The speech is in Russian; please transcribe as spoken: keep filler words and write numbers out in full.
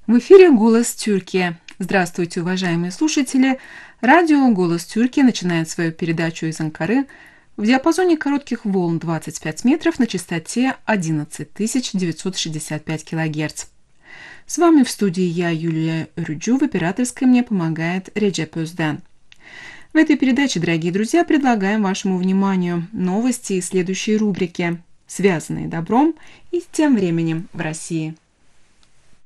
В эфире «Голос Тюркии». Здравствуйте, уважаемые слушатели! Радио «Голос Тюркии» начинает свою передачу из Анкары в диапазоне коротких волн двадцать пять метров на частоте одиннадцать тысяч девятьсот шестьдесят пять килогерц. С вами в студии я, Юлия Рюджу, в операторской мне помогает Реджеп Özden. В этой передаче, дорогие друзья, предлагаем вашему вниманию новости из следующей рубрики, связанные добром и тем временем в России.